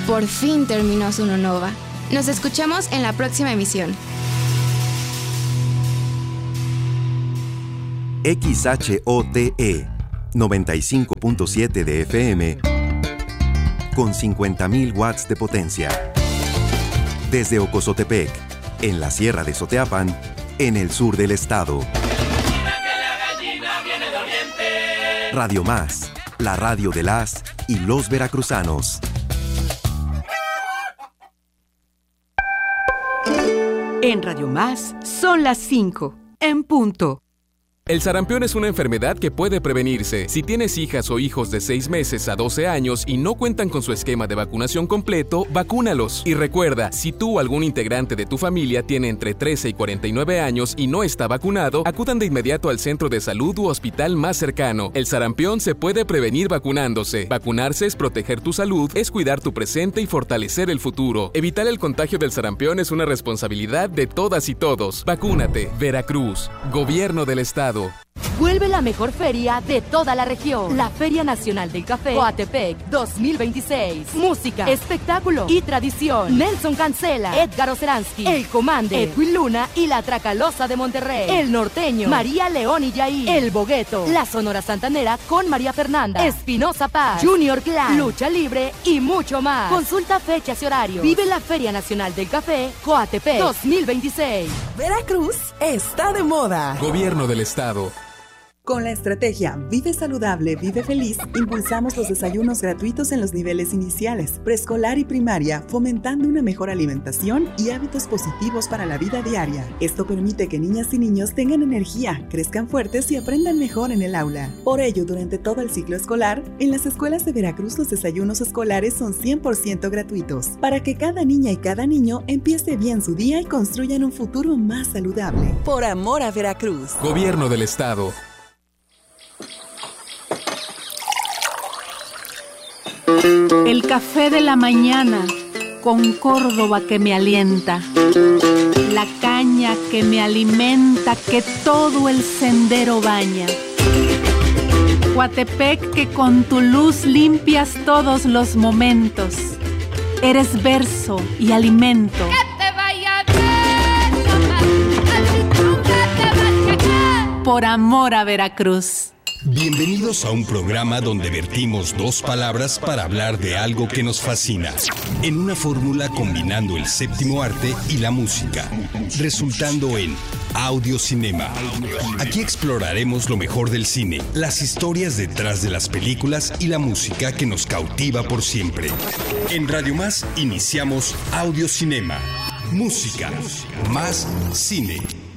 Por fin terminó su Nonova. Nos escuchamos en la próxima emisión. XHOTE 95.7 de FM con 50.000 watts de potencia. Desde Ocozotepec, en la Sierra de Soteapan, en el sur del estado. Radio Más, la radio de las y los veracruzanos. En Radio Más son las 5, en punto. El sarampión es una enfermedad que puede prevenirse. Si tienes hijas o hijos de 6 meses a 12 años y no cuentan con su esquema de vacunación completo, vacúnalos. Y recuerda, si tú o algún integrante de tu familia tiene entre 13 y 49 años y no está vacunado, acudan de inmediato al centro de salud u hospital más cercano. El sarampión se puede prevenir vacunándose. Vacunarse es proteger tu salud, es cuidar tu presente y fortalecer el futuro. Evitar el contagio del sarampión es una responsabilidad de todas y todos. Vacúnate. Veracruz. Gobierno del Estado. Vuelve la mejor feria de toda la región. La Feria Nacional del Café Coatepec 2026. Música, espectáculo y tradición. Nelson Cancela, Edgar Oceransky, El Comande, Edwin Luna y la Tracalosa de Monterrey. El Norteño, María León y Yair. El Bogueto, la Sonora Santanera con María Fernanda, Espinosa Paz, Junior Clan, Lucha Libre y mucho más. Consulta fechas y horarios. Vive la Feria Nacional del Café Coatepec 2026. Veracruz está de moda. Gobierno del Estado. Con la estrategia Vive Saludable, Vive Feliz, impulsamos los desayunos gratuitos en los niveles iniciales, preescolar y primaria, fomentando una mejor alimentación y hábitos positivos para la vida diaria. Esto permite que niñas y niños tengan energía, crezcan fuertes y aprendan mejor en el aula. Por ello, durante todo el ciclo escolar, en las escuelas de Veracruz los desayunos escolares son 100% gratuitos, para que cada niña y cada niño empiece bien su día y construyan un futuro más saludable. Por amor a Veracruz. Gobierno del Estado. El café de la mañana con Córdoba que me alienta, la caña que me alimenta, que todo el sendero baña. Coatepec que con tu luz limpias todos los momentos, eres verso y alimento. Que te vaya bien, por amor a Veracruz. Bienvenidos a un programa donde vertimos dos palabras para hablar de algo que nos fascina, en una fórmula combinando el séptimo arte y la música, resultando en Audiocinema. Aquí exploraremos lo mejor del cine, las historias detrás de las películas y la música que nos cautiva por siempre. En Radio Más iniciamos Audiocinema. Música, más cine.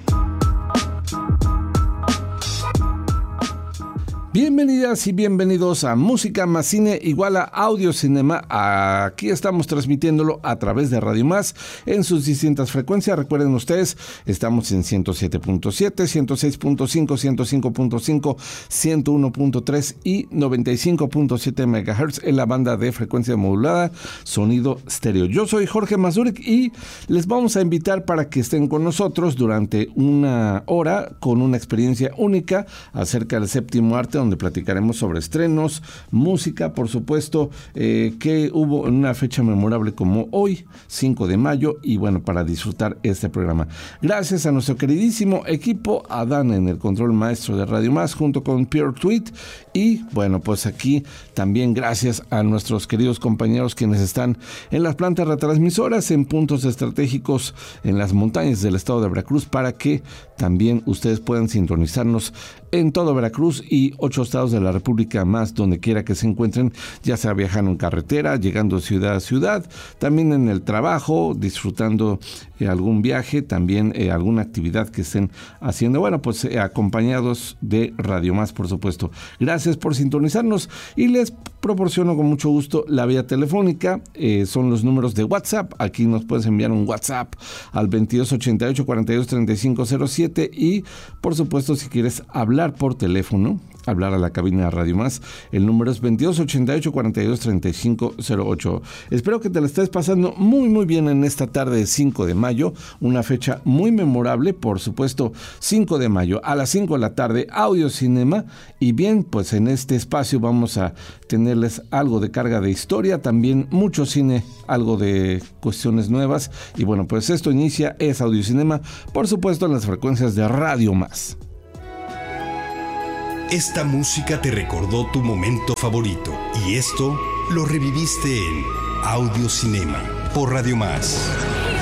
Bienvenidas y bienvenidos a Música más Cine igual a Audiocinema. Aquí estamos transmitiéndolo a través de Radio Más en sus distintas frecuencias. Recuerden ustedes, estamos en 107.7, 106.5, 105.5, 101.3 y 95.7 MHz en la banda de frecuencia modulada, sonido estéreo. Yo soy Jorge Mazurek y les vamos a invitar para que estén con nosotros durante una hora con una experiencia única acerca del séptimo arte, donde platicaremos sobre estrenos, música, por supuesto, que hubo en una fecha memorable como hoy, 5 de mayo, y bueno, para disfrutar este programa. Gracias a nuestro queridísimo equipo, a Dan en el control maestro de Radio Más, junto con Pierre Tweet, y bueno, pues aquí también gracias a nuestros queridos compañeros quienes están en las plantas retransmisoras, en puntos estratégicos en las montañas del estado de Veracruz, para que también ustedes puedan sintonizarnos en todo Veracruz y 8 estados de la República más, donde quiera que se encuentren, ya sea viajando en carretera, llegando ciudad a ciudad, también en el trabajo, disfrutando algún viaje, también alguna actividad que estén haciendo. Bueno, pues acompañados de Radio Más, por supuesto. Gracias por sintonizarnos y les proporciono con mucho gusto la vía telefónica. Son los números de WhatsApp. Aquí nos puedes enviar un WhatsApp al 2288-423507 y, por supuesto, si quieres hablar por teléfono, hablar a la cabina de Radio Más, el número es 2288-423508. Espero que te la estés pasando muy muy bien en esta tarde de 5 de mayo mayo, una fecha muy memorable, por supuesto, 5 de mayo a las 5 de la tarde, Audiocinema. Y bien, pues en este espacio vamos a tenerles algo de carga de historia, también mucho cine, algo de cuestiones nuevas. Y bueno, pues esto inicia, es Audiocinema, por supuesto en las frecuencias de Radio Más. Esta música te recordó tu momento favorito y esto lo reviviste en Audiocinema por Radio Más.